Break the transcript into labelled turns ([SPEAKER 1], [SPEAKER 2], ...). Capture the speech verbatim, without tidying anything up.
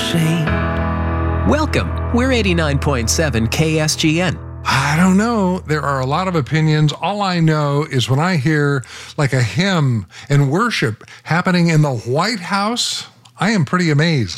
[SPEAKER 1] ashamed. Welcome. We're eighty-nine point seven K S G N.
[SPEAKER 2] I don't know. There are a lot of opinions. All I know is when I hear like a hymn and worship happening in the White House, I am pretty amazed.